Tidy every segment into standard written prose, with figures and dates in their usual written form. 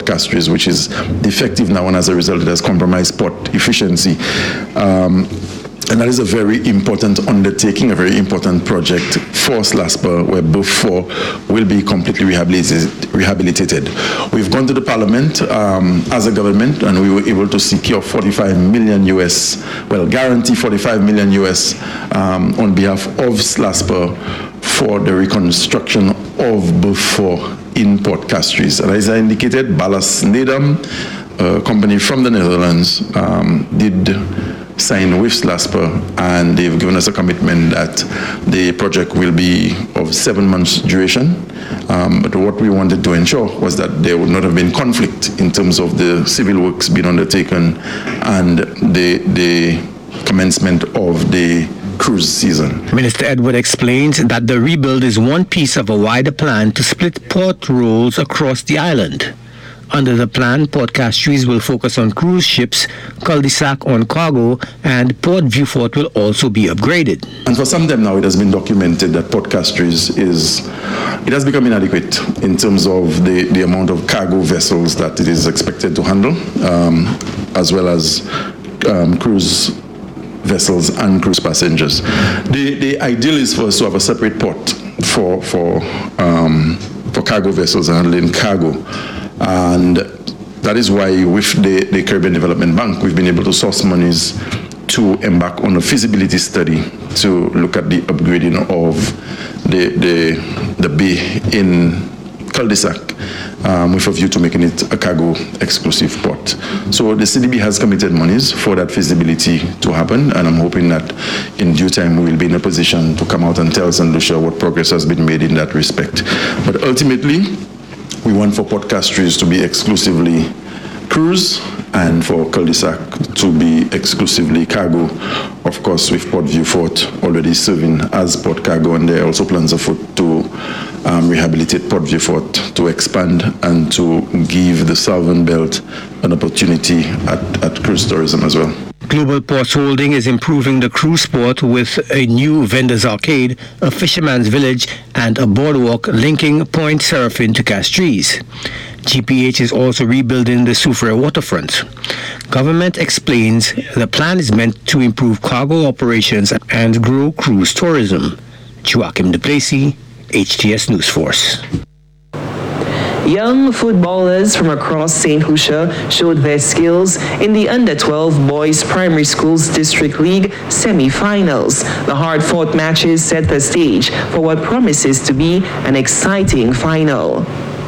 Port Castries, which is defective now, and as a result, it has compromised port efficiency. And that is a very important undertaking, a very important project for SLASPA, where both four will be completely rehabilitated. We've gone to the Parliament as a government, and we were able to secure $45 million guarantee $45 million on behalf of SLASPA for the reconstruction of both four in Port Castries. And as I indicated, Ballast Nedam, a company from the Netherlands, did sign with SLASPA, and they've given us a commitment that the project will be of 7 months duration. But what we wanted to ensure was that there would not have been conflict in terms of the civil works being undertaken and the commencement of the cruise season. Minister Edward explains that the rebuild is one piece of a wider plan to split port roles across the island. Under the plan, Port Castries will focus on cruise ships, Cul-de-sac on cargo, and Port Vieux-Fort will also be upgraded. And for some time now, it has been documented that Port Castries has become inadequate in terms of the amount of cargo vessels that it is expected to handle, as well as cruise vessels and cruise passengers. The ideal is for us to have a separate port for cargo vessels handling cargo. And that is why with the Caribbean Development Bank, we've been able to source monies to embark on a feasibility study to look at the upgrading of the bay in Cul-de-sac with a view to making it a cargo exclusive port. So the CDB has committed monies for that feasibility to happen, and I'm hoping that in due time we will be in a position to come out and tell St. Lucia what progress has been made in that respect. But ultimately, we want for Port Castries to be exclusively cruise and for Cul-de-sac to be exclusively cargo. Of course, with Port Vieux-Fort already serving as port cargo, and there are also plans afoot to rehabilitate Port Vieux-Fort to expand and to give the Southern Belt an opportunity at cruise tourism as well. Global Ports Holding is improving the cruise port with a new vendors arcade, a fisherman's village, and a boardwalk linking Point Seraphin to Castries. GPH is also rebuilding the Soufriere waterfront. Government explains the plan is meant to improve cargo operations and grow cruise tourism. Joachim de Plessis, HTS News Force. Young footballers from across St. Lucia showed their skills in the Under-12 Boys Primary Schools District League semi-finals. The hard-fought matches set the stage for what promises to be an exciting final.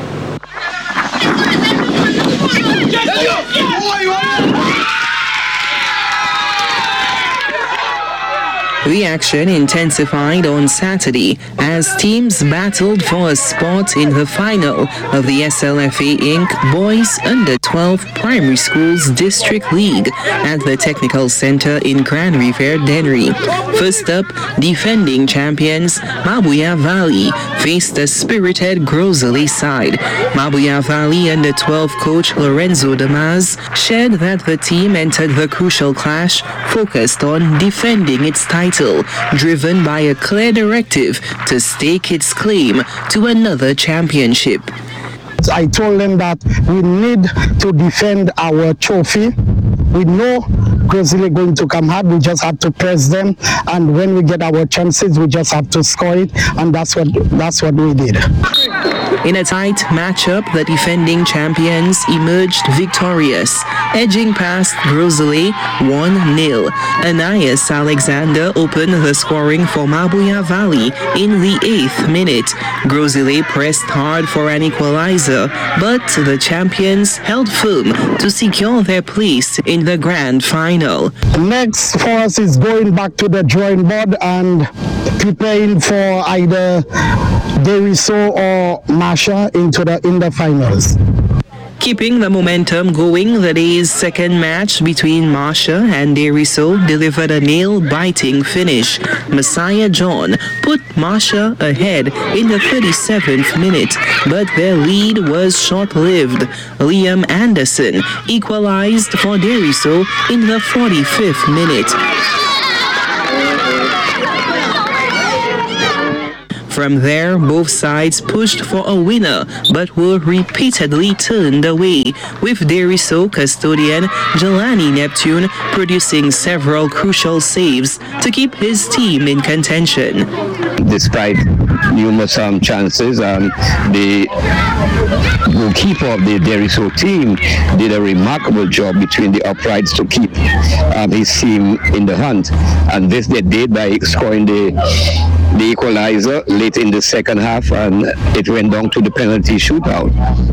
The action intensified on Saturday as teams battled for a spot in the final of the SLFA Inc. Boys Under-12 Primary Schools District League at the Technical Center in Grand Riviere, Dennery. First up, defending champions Mabuya Valley faced the spirited Gros-Islet side. Mabuya Valley Under-12 coach Lorenzo Damas shared that the team entered the crucial clash focused on defending its title, driven by a clear directive to stake its claim to another championship. I told them that we need to defend our trophy. We know Gros-Islet going to come hard. We just have to press them, and when we get our chances, we just have to score it, and that's what we did. In a tight matchup, the defending champions emerged victorious, edging past Gros-Islet 1-0. Anais Alexander opened the scoring for Mabuya Valley in the 8th minute. Gros-Islet pressed hard for an equalizer, but the champions held firm to secure their place in the grand final. Next for us is going back to the drawing board and preparing for either Deriso or Masha in the finals. Keeping the momentum going, the day's second match between Masha and Deriso delivered a nail-biting finish. Messiah John put Masha ahead in the 37th minute, but their lead was short-lived. Liam Anderson equalized for Deriso in the 45th minute. From there, both sides pushed for a winner, but were repeatedly turned away, with Deriso custodian Jelani Neptune producing several crucial saves to keep his team in contention. Despite numerous chances, the goalkeeper of the Deriso team did a remarkable job between the uprights to keep his team in the hunt, and this they did by scoring the equalizer late in the second half, and it went down to the penalty shootout.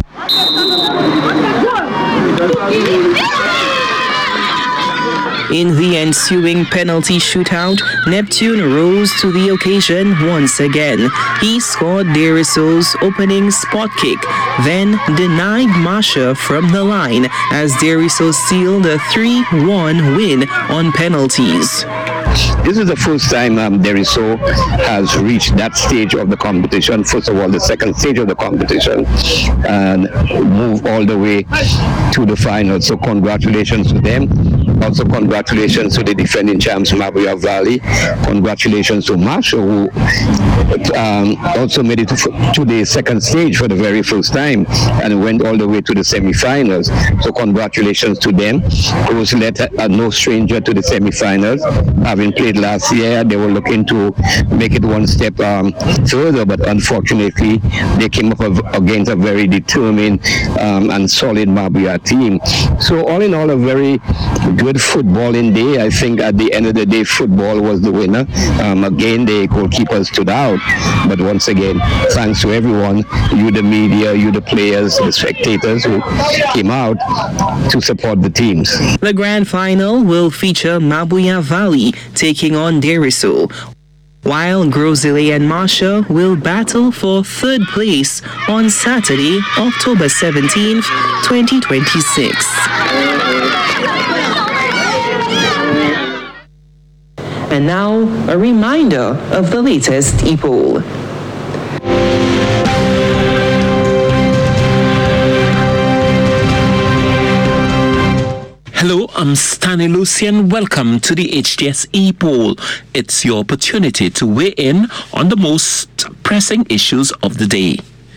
In the ensuing penalty shootout, Neptune rose to the occasion once again. He scored Deriso's opening spot kick, then denied Masha from the line as Deriso sealed a 3-1 win on penalties. This is the first time Deriso has reached that stage of the competition. First of all, the second stage of the competition, and move all the way to the final. So congratulations to them. Also congratulations to the defending champs, Mabuya Valley. Congratulations to Masha, who also made it to the second stage for the very first time and went all the way to the semi-finals. So congratulations to them. Roselet are no stranger to the semi-finals. Having played last year, they were looking to make it one step further, but unfortunately, they came up against a very determined and solid Mabuya team. So all in all, a very good footballing day. I think at the end of the day, football was the winner. Again, the goalkeeper stood out. But once again, thanks to everyone, you the media, you the players, the spectators who came out to support the teams. The grand final will feature Mabuya Valley taking on Deriso, while Grosile and Masha will battle for third place on Saturday, October 17th, 2026. And now, a reminder of the latest e-poll. Hello, I'm Stanley Lucian. Welcome to the HTS e-poll. It's your opportunity to weigh in on the most pressing issues of the day.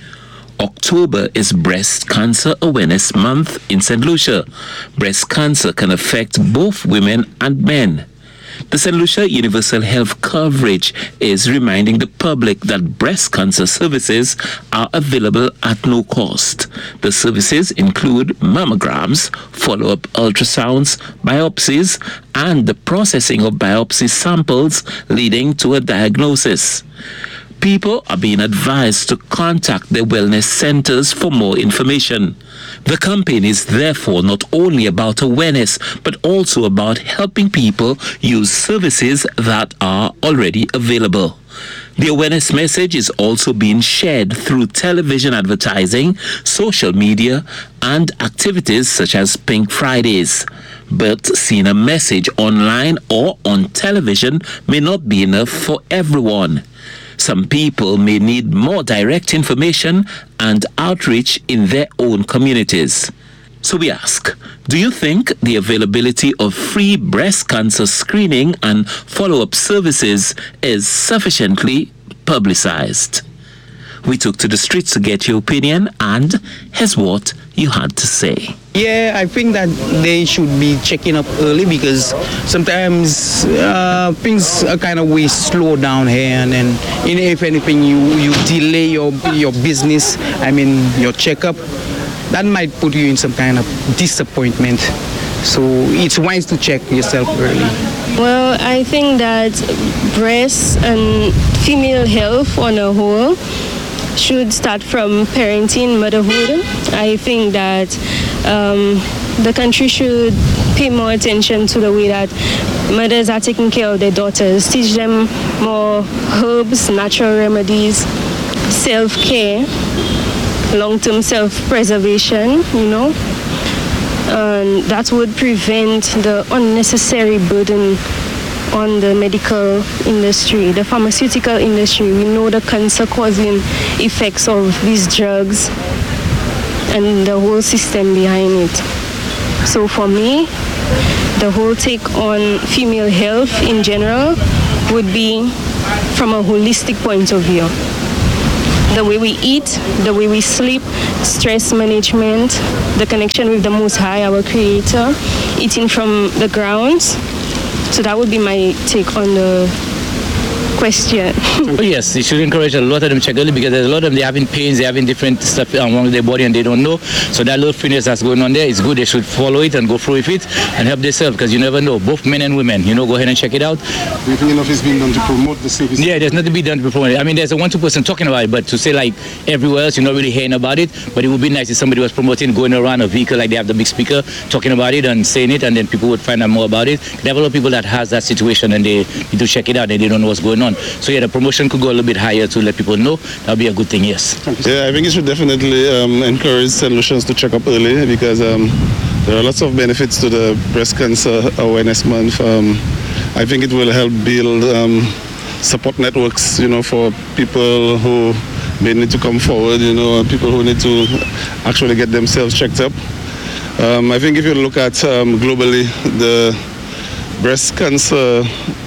October is Breast Cancer Awareness Month in St. Lucia. Breast cancer can affect both women and men. The St. Lucia Universal Health Coverage is reminding the public that breast cancer services are available at no cost. The services include mammograms, follow-up ultrasounds, biopsies, and the processing of biopsy samples leading to a diagnosis. People are being advised to contact their wellness centers for more information. The campaign is therefore not only about awareness, but also about helping people use services that are already available. The awareness message is also being shared through television advertising, social media, and activities such as Pink Fridays. But seeing a message online or on television may not be enough for everyone. Some people may need more direct information and outreach in their own communities. So we ask, do you think the availability of free breast cancer screening and follow-up services is sufficiently publicized? We took to the streets to get your opinion, and here's what you had to say. Yeah, I think that they should be checking up early because sometimes things are kind of way slow down here, and then if anything you delay your business, your checkup, that might put you in some kind of disappointment. So it's wise to check yourself early. Well, I think that breast and female health on a whole should start from parenting, motherhood. I think that the country should pay more attention to the way that mothers are taking care of their daughters, teach them more herbs, natural remedies, self-care, long-term self-preservation, and that would prevent the unnecessary burden on the medical industry, the pharmaceutical industry. We know the cancer-causing effects of these drugs and the whole system behind it. So for me, the whole take on female health in general would be from a holistic point of view. The way we eat, the way we sleep, stress management, the connection with the Most High, our Creator, eating from the ground. So that would be my take on the question. Yes, you should encourage a lot of them check early because there's a lot of them, they're having pains, they're having different stuff wrong with their body and they don't know. So that little fitness that's going on there is good. They should follow it and go through with it and help themselves because you never know, both men and women. Go ahead and check it out. Do you think enough is being done to promote the service? Yeah, there's nothing to be done to promote it. I mean, there's a 1-2 person talking about it, but to say like everywhere else, you're not really hearing about it. But it would be nice if somebody was promoting, going around a vehicle like they have the big speaker, talking about it and saying it, and then people would find out more about it. They have a lot of people that has that situation and they need to check it out and they don't know what's going on. So yeah, the promotion could go a little bit higher to let people know. That would be a good thing, yes. Yeah, I think it should definitely encourage St. Lucians to check up early because there are lots of benefits to the Breast Cancer Awareness Month. I think it will help build support networks, for people who may need to come forward, people who need to actually get themselves checked up. I think if you look at globally, the breast cancer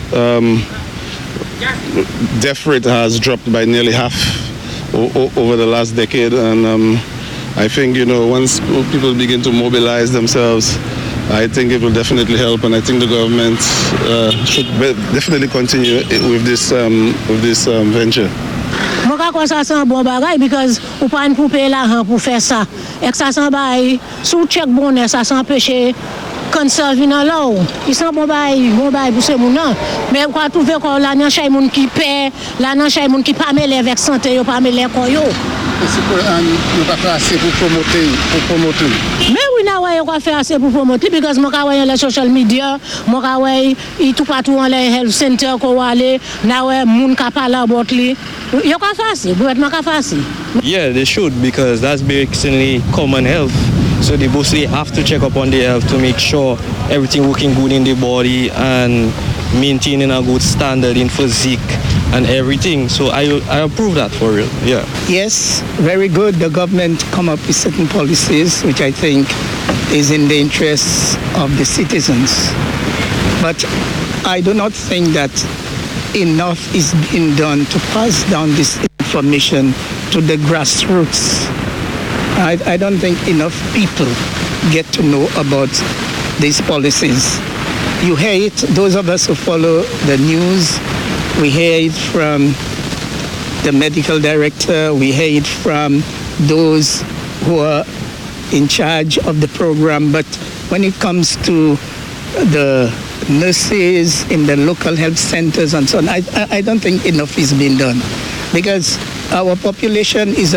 death rate has dropped by nearly half over the last decade, and I think once people begin to mobilize themselves, I think it will definitely help, and I think the government should definitely continue with this venture. Moi, je ça c'est un bon bagage because ou pas pour payer l'argent pour faire ça. Et ça sans bail, sous check bonnet ça s'empêcher cancer venir là. Ils sont bon bail pour ces moun là. Mais quoi trouver qu'on là nan chay moun qui paie, là nan chay moun qui pas mêler avec santé, yo pas mêler ko yo. C'est pour nous pas faire assez pour promoter. Mais oui, là ouais, on va faire assez pour promoter because moi quand les social media, moi quand ouais, il tout partout en les health center ko aller, là ouais moun ka parler about li. You can fast, gouvernement can fast. Yeah, they should because that's basically common health. So they mostly have to check up on their health to make sure everything working good in the body and maintaining a good standard in physique and everything. So I approve that for real. Yeah. Yes, very good. The government come up with certain policies which I think is in the interests of the citizens. But I do not think that enough is being done to pass down this information to the grassroots. I don't think enough people get to know about these policies. You hear it, those of us who follow the news, we hear it from the medical director, we hear it from those who are in charge of the program, but when it comes to the nurses in the local health centers and so on, I don't think enough is being done because our population is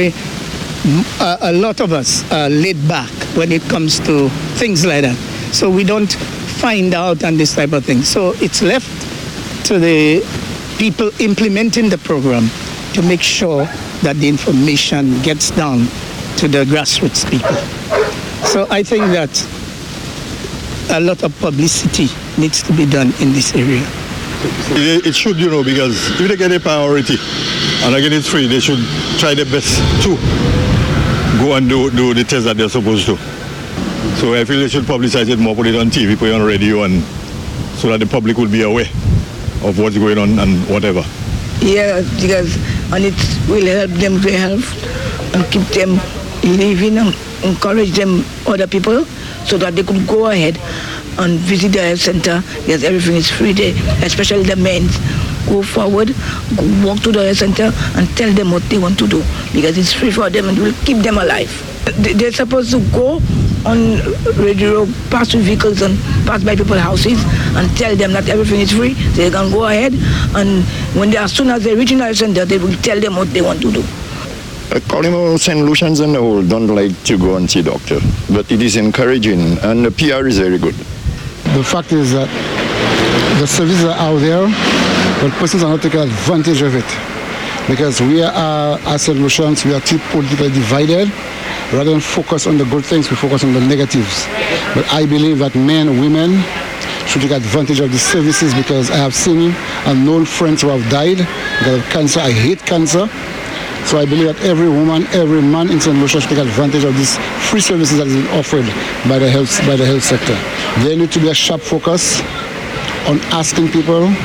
a lot of us are laid back when it comes to things like that. So we don't find out on this type of thing. So it's left to the people implementing the program to make sure that the information gets down to the grassroots people. So I think that a lot of publicity needs to be done in this area. It should, because if they get a priority and again it's free, they should try their best to go and do the test that they're supposed to. So I feel they should publicize it more, put it on TV, put it on radio, and so that the public will be aware of what's going on and whatever. Yeah, because and it will help them to health and keep them living and encourage them other people so that they could go ahead and visit the health center because everything is free there, especially the men. Go forward, walk to the health center and tell them what they want to do because it's free for them and will keep them alive. They're supposed to go on radio, pass with vehicles and pass by people's houses and tell them that everything is free. They can go ahead and as soon as they reach in the health center, they will tell them what they want to do. Calling St. Lucians on the whole don't like to go and see doctor, but it is encouraging and the PR is very good. The fact is that the services are out there, but persons are not taking advantage of it. Because we are, as St. Lucians, we are too politically divided. Rather than focus on the good things, we focus on the negatives. But I believe that men and women should take advantage of these services because I have seen and known friends who have died because of cancer. I hate cancer. So I believe that every woman, every man in St. Lucia should take advantage of these free services that is being offered by the health sector. There need to be a sharp focus on asking people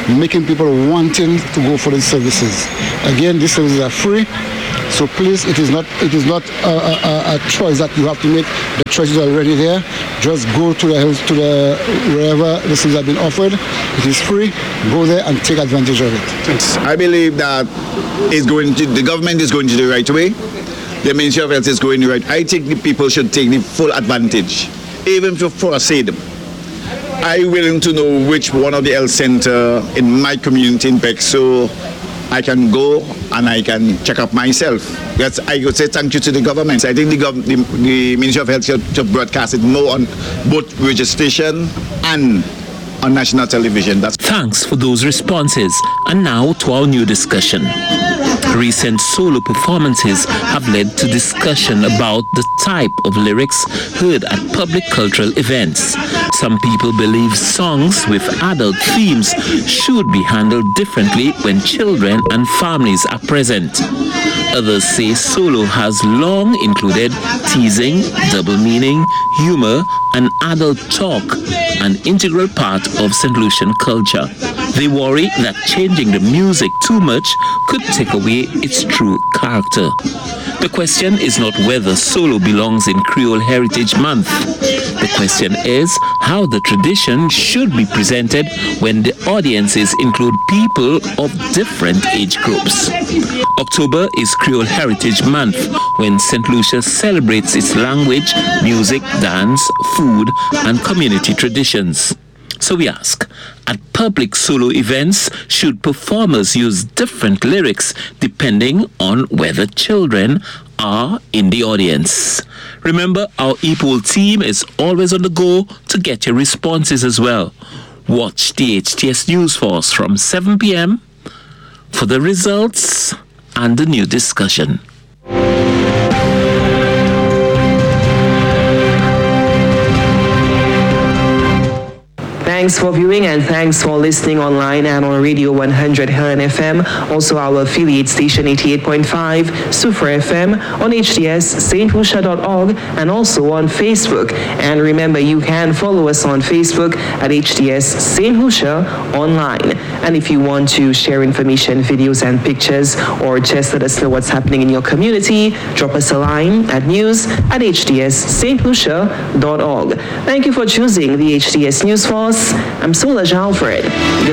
making people wanting to go for the services. Again, these services are free, so please, it is not a choice that you have to make. The choice is already there. Just go to wherever the services have been offered. It is free. Go there and take advantage of it. I believe that the government is going to the right way. The Ministry of Health is going the right. I think the people should take the full advantage, even to forsake them. I'm willing to know which one of the health center in my community in Beck, so I can go and I can check up myself. Yes, I would say thank you to the government. I think the Ministry of Health should broadcast it more on both registration and on national television. Thanks for those responses. And now to our new discussion. Recent solo performances have led to discussion about the type of lyrics heard at public cultural events. Some people believe songs with adult themes should be handled differently when children and families are present. Others say solo has long included teasing, double meaning, humor, and adult talk, an integral part of St. Lucian culture. They worry that changing the music too much could take away its true character. The question is not whether solo belongs in Creole Heritage Month. The question is how the tradition should be presented when the audiences include people of different age groups. October is Creole Heritage Month, when St. Lucia celebrates its language, music, dance, food, and community traditions. So we ask, at public solo events, should performers use different lyrics depending on whether children are in the audience? Remember, our e-poll team is always on the go to get your responses as well. Watch the HTS News Force from 7 p.m. for the results and the new discussion. Thanks for viewing and thanks for listening online and on Radio 100 Helen FM, also our affiliate station 88.5 Sufer FM, on HTS stlucia.org, and also on Facebook. And remember, you can follow us on Facebook at HTS St. Lucia Online. And if you want to share information, videos and pictures, or just let us know what's happening in your community, drop us a line at news@htsstlucia.org. Thank you for choosing the HTS News Force. I'm Solange Alfred.